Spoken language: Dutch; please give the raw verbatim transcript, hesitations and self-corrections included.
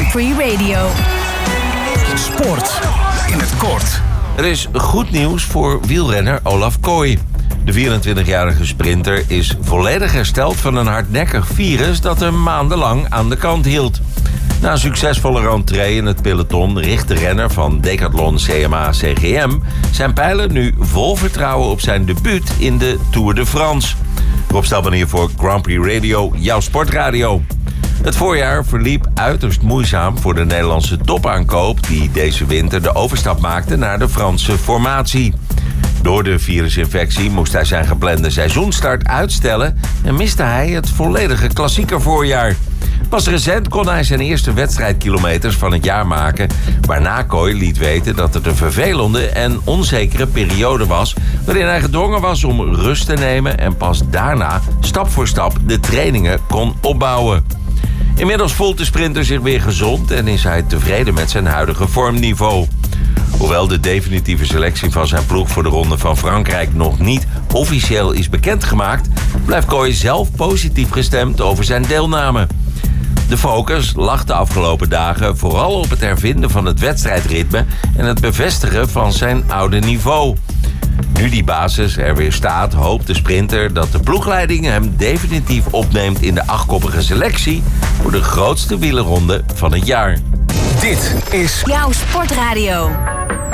Free Radio. Sport in het kort. Er is goed nieuws voor wielrenner Olaf Kooi. De vierentwintigjarige sprinter is volledig hersteld van een hardnekkig virus dat hem maandenlang aan de kant hield. Na een succesvolle rentree in het peloton richt de renner van Decathlon C M A C G M zijn pijlen nu vol vertrouwen op zijn debuut in de Tour de France. Rob Stelman hier voor Grand Prix Radio, jouw sportradio. Het voorjaar verliep uiterst moeizaam voor de Nederlandse topaankoop die deze winter de overstap maakte naar de Franse formatie. Door de virusinfectie moest hij zijn geplande seizoenstart uitstellen en miste hij het volledige klassieker voorjaar. Pas recent kon hij zijn eerste wedstrijdkilometers van het jaar maken, waarna Kooi liet weten dat het een vervelende en onzekere periode was, waarin hij gedwongen was om rust te nemen en pas daarna stap voor stap de trainingen kon opbouwen. Inmiddels voelt de sprinter zich weer gezond en is hij tevreden met zijn huidige vormniveau. Hoewel de definitieve selectie van zijn ploeg voor de Ronde van Frankrijk nog niet officieel is bekendgemaakt, blijft Kooi zelf positief gestemd over zijn deelname. De focus lag de afgelopen dagen vooral op het hervinden van het wedstrijdritme en het bevestigen van zijn oude niveau. Nu die basis er weer staat, hoopt de sprinter dat de ploegleiding hem definitief opneemt in de achtkoppige selectie voor de grootste wielerronde van het jaar. Dit is Jouw sportradio.